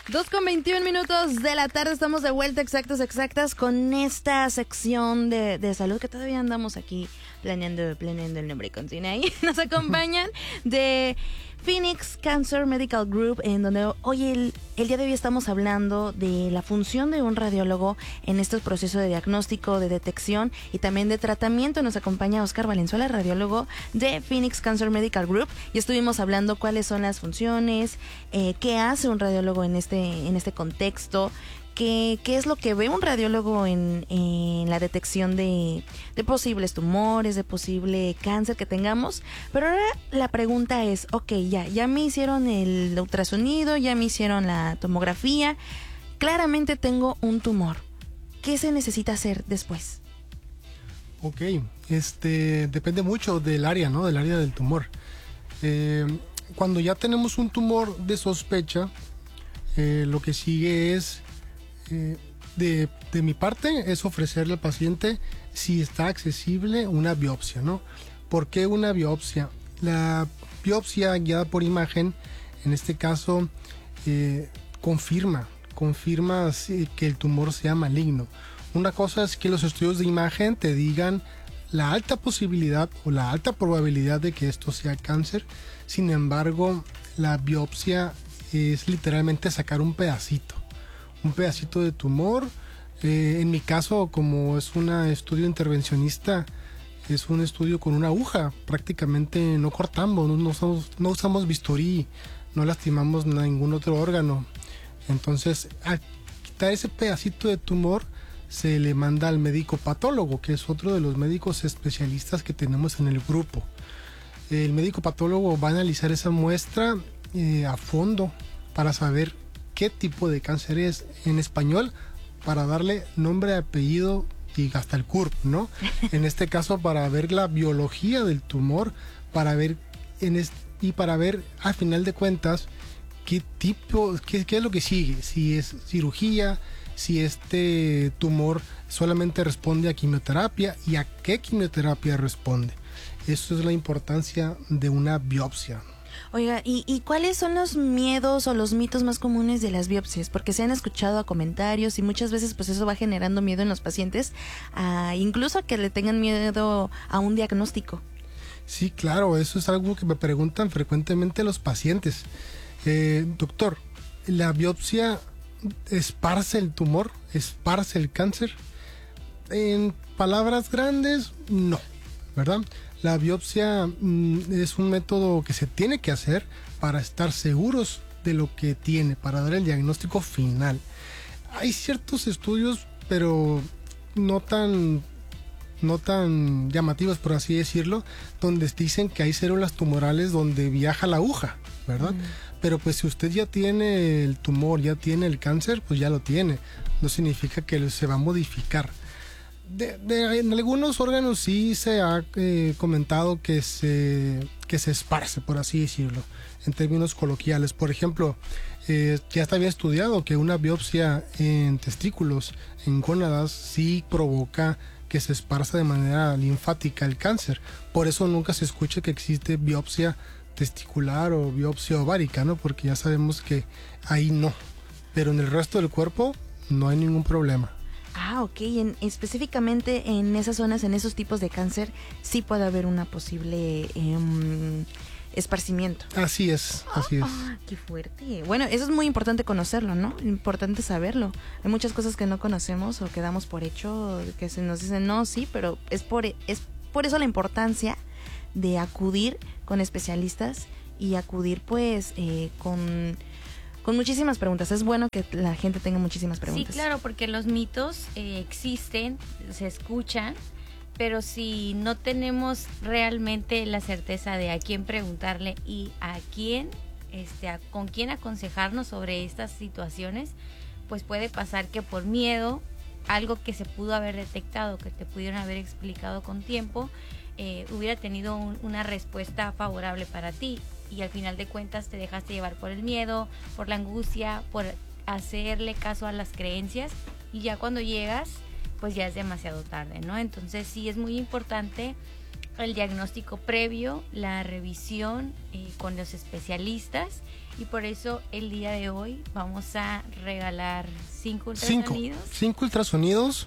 2:21 de la tarde, estamos de vuelta, exactas, con esta sección de salud que todavía andamos aquí planeando el nombre con Sinai. Nos acompañan de Phoenix Cancer Medical Group, en donde hoy el día de hoy estamos hablando de la función de un radiólogo en estos procesos de diagnóstico, de detección y también de tratamiento. Nos acompaña Oscar Valenzuela, radiólogo de Phoenix Cancer Medical Group, y estuvimos hablando cuáles son las funciones, qué hace un radiólogo en este contexto, qué es lo que ve un radiólogo en la detección de posibles tumores, de posible cáncer que tengamos. Pero ahora la pregunta es, ok, ya me hicieron el ultrasonido, ya me hicieron la tomografía, claramente tengo un tumor. ¿Qué se necesita hacer después? Ok, depende mucho del área, ¿no? Del área del tumor. Cuando ya tenemos un tumor de sospecha, lo que sigue es, de mi parte, es ofrecerle al paciente, si está accesible, una biopsia, ¿no? ¿Por qué una biopsia? La biopsia guiada por imagen, en este caso, confirma que el tumor sea maligno. Una cosa es que los estudios de imagen te digan la alta posibilidad o la alta probabilidad de que esto sea cáncer. Sin embargo, la biopsia es literalmente sacar un pedacito de tumor. En mi caso, como es un estudio intervencionista, es un estudio con una aguja, prácticamente no cortamos, no usamos bisturí, no lastimamos ningún otro órgano. Entonces, al quitar ese pedacito de tumor, se le manda al médico patólogo, que es otro de los médicos especialistas que tenemos en el grupo. El médico patólogo va a analizar esa muestra a fondo para saber qué tipo de cáncer es, en español, para darle nombre, apellido y hasta el CURP, ¿no? En este caso, para ver la biología del tumor, para ver a final de cuentas qué es lo que sigue, si es cirugía, si este tumor solamente responde a quimioterapia y a qué quimioterapia responde. Eso es la importancia de una biopsia. Oiga, ¿y cuáles son los miedos o los mitos más comunes de las biopsias? Porque se han escuchado a comentarios y muchas veces pues eso va generando miedo en los pacientes, incluso a que le tengan miedo a un diagnóstico. Sí, claro, eso es algo que me preguntan frecuentemente los pacientes. Doctor, ¿la biopsia esparce el tumor? ¿Esparce el cáncer? En palabras grandes, no, ¿verdad? La biopsia es un método que se tiene que hacer para estar seguros de lo que tiene, para dar el diagnóstico final. Hay ciertos estudios, pero no tan llamativos, por así decirlo, donde dicen que hay células tumorales donde viaja la aguja, ¿verdad? Pero pues si usted ya tiene el tumor, ya tiene el cáncer, pues ya lo tiene. No significa que se va a modificar. En algunos órganos sí se ha comentado que se esparce, por así decirlo, en términos coloquiales. Por ejemplo, ya está bien estudiado que una biopsia en testículos, en gónadas, sí provoca que se esparza de manera linfática el cáncer. Por eso nunca se escucha que existe biopsia testicular o biopsia ovárica, ¿no? Porque ya sabemos que ahí no. Pero en el resto del cuerpo no hay ningún problema. Ok, específicamente en esas zonas, en esos tipos de cáncer, sí puede haber una posible esparcimiento. Así es. ¡Qué fuerte! Bueno, eso es muy importante conocerlo, ¿no? Importante saberlo. Hay muchas cosas que no conocemos o que damos por hecho, que se nos dicen, no, sí, pero es por eso la importancia de acudir con especialistas y acudir pues con muchísimas preguntas. Es bueno que la gente tenga muchísimas preguntas. Sí, claro, porque los mitos existen, se escuchan, pero si no tenemos realmente la certeza de a quién preguntarle y a quién, con quién aconsejarnos sobre estas situaciones, pues puede pasar que por miedo, algo que se pudo haber detectado, que te pudieron haber explicado con tiempo, hubiera tenido una respuesta favorable para ti. Y al final de cuentas te dejaste llevar por el miedo, por la angustia, por hacerle caso a las creencias, y ya cuando llegas pues ya es demasiado tarde, ¿no? Entonces sí es muy importante el diagnóstico previo, la revisión con los especialistas, y por eso el día de hoy vamos a regalar 5 ultrasonidos. 5 ultrasonidos.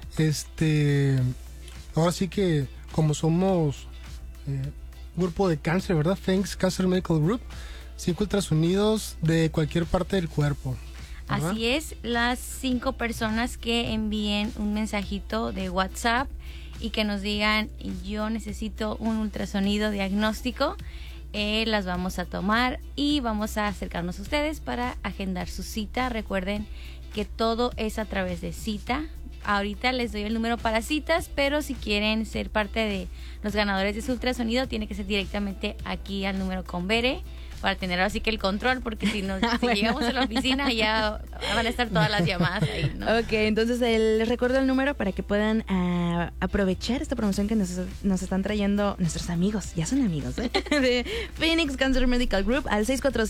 Ahora sí que como somos grupo de cáncer, ¿verdad? Phoenix Cancer Medical Group, 5 ultrasonidos de cualquier parte del cuerpo, ¿verdad? Así es, las 5 personas que envíen un mensajito de WhatsApp y que nos digan yo necesito un ultrasonido diagnóstico, las vamos a tomar y vamos a acercarnos a ustedes para agendar su cita. Recuerden que todo es a través de cita. Ahorita les doy el número para citas, pero si quieren ser parte de los ganadores de su ultrasonido, tiene que ser directamente aquí al número con Bere, para tener así que el control, porque si llegamos a la oficina ya van a estar todas las llamadas ahí, ¿no? Ok, entonces les recuerdo el número para que puedan aprovechar esta promoción que nos están trayendo nuestros amigos, ya son amigos, de Phoenix Cancer Medical Group, al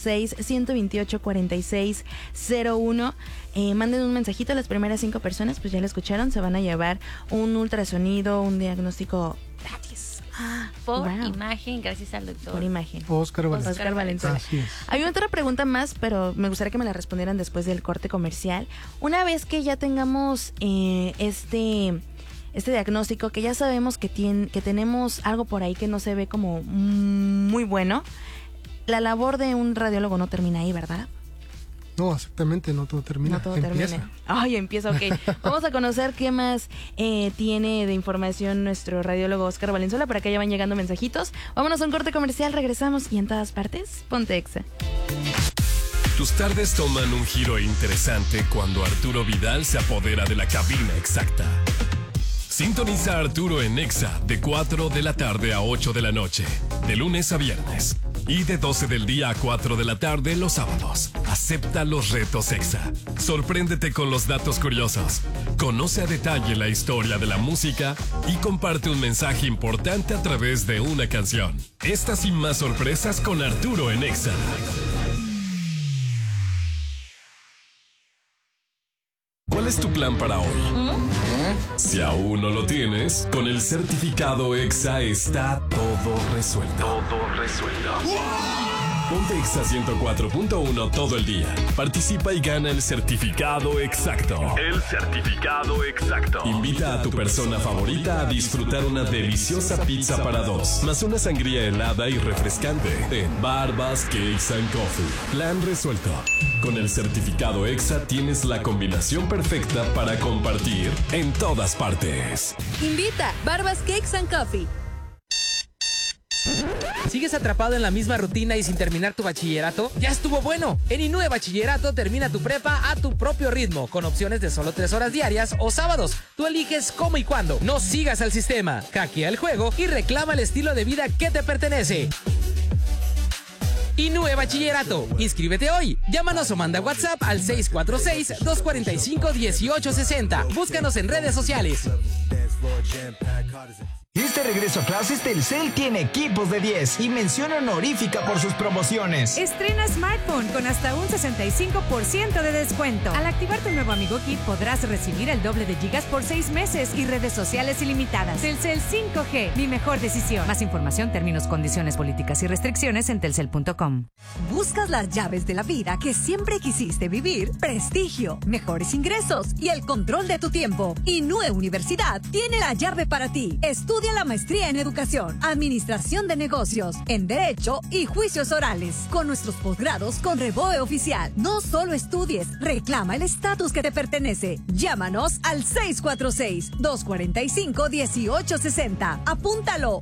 646-128-4601. Manden un mensajito a las primeras 5 personas, pues ya lo escucharon, se van a llevar un ultrasonido, un diagnóstico gratis. Por imagen, gracias al doctor. Por imagen. Oscar Valenzuela. Así es. Hay otra pregunta más, pero me gustaría que me la respondieran después del corte comercial. Una vez que ya tengamos este diagnóstico, que ya sabemos que tenemos algo por ahí que no se ve como muy bueno, la labor de un radiólogo no termina ahí, ¿verdad? No, exactamente, no todo termina. No todo termina. Ay, empieza, ok. Vamos a conocer qué más tiene de información nuestro radiólogo Oscar Valenzuela para que ya van llegando mensajitos. Vámonos a un corte comercial, regresamos y en todas partes, ponte Exa. Tus tardes toman un giro interesante cuando Arturo Vidal se apodera de la cabina exacta. Sintoniza a Arturo en Exa de 4 de la tarde a 8 de la noche, de lunes a viernes. Y de 12 del día a 4 de la tarde los sábados. Acepta los retos Exa. Sorpréndete con los datos curiosos. Conoce a detalle la historia de la música y comparte un mensaje importante a través de una canción. Estas y más sorpresas con Arturo en Exa. ¿Cuál es tu plan para hoy? Si aún no lo tienes, con el certificado EXA está todo resuelto. Ponte Exa 104.1 todo el día. Participa y gana el certificado exacto. Invita a tu persona favorita a disfrutar una deliciosa pizza para 2, más una sangría helada y refrescante en Barbas Cakes and Coffee. Plan resuelto. Con el certificado EXA tienes la combinación perfecta para compartir en todas partes. Invita Barbas Cakes and Coffee. ¿Sigues atrapado en la misma rutina y sin terminar tu bachillerato? ¡Ya estuvo bueno! En Inue Bachillerato termina tu prepa a tu propio ritmo, con opciones de solo 3 horas diarias o sábados. Tú eliges cómo y cuándo. No sigas al sistema, hackea el juego y reclama el estilo de vida que te pertenece. Inue Bachillerato. Inscríbete hoy. Llámanos o manda WhatsApp al 646-245-1860. Búscanos en redes sociales. Este regreso a clases, Telcel tiene equipos de 10 y mención honorífica por sus promociones. Estrena smartphone con hasta un 65% de descuento. Al activar tu nuevo Amigo Kit podrás recibir el doble de gigas por 6 meses y redes sociales ilimitadas. Telcel 5G, mi mejor decisión. Más información, términos, condiciones, políticas y restricciones en telcel.com. ¿Buscas las llaves de la vida que siempre quisiste vivir? Prestigio, mejores ingresos y el control de tu tiempo. Inue Universidad tiene la llave para ti. Estudia la maestría en Educación, Administración de Negocios, en Derecho y Juicios Orales. Con nuestros posgrados con Reboe Oficial. No solo estudies, reclama el estatus que te pertenece. Llámanos al 646-245-1860. Apúntalo,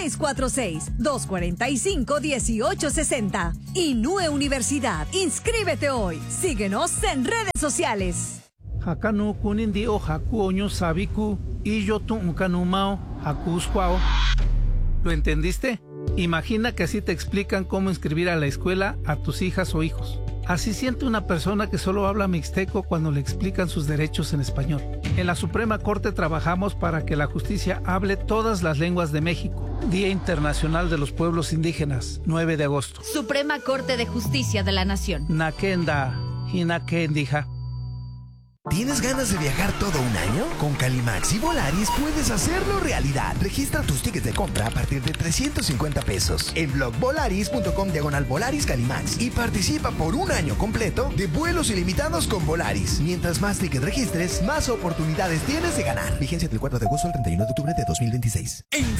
646-245-1860. Inue Universidad. Inscríbete hoy. Síguenos en redes sociales. Hakanu kunindi o haku oño sabiku y yo tu ukanumao hakusquao. ¿Lo entendiste? Imagina que así te explican cómo inscribir a la escuela a tus hijas o hijos. Así siente una persona que solo habla mixteco cuando le explican sus derechos en español. En la Suprema Corte trabajamos para que la justicia hable todas las lenguas de México. Día Internacional de los Pueblos Indígenas, 9 de agosto. Suprema Corte de Justicia de la Nación. Nakenda, Hinakendija. ¿Tienes ganas de viajar todo un año? Con Calimax y Volaris puedes hacerlo realidad. Registra tus tickets de compra a partir de 350 pesos en blogvolaris.com/Volaris Calimax y participa por un año completo de vuelos ilimitados con Volaris. Mientras más tickets registres, más oportunidades tienes de ganar. Vigencia del 4 de agosto al 31 de octubre de 2026. En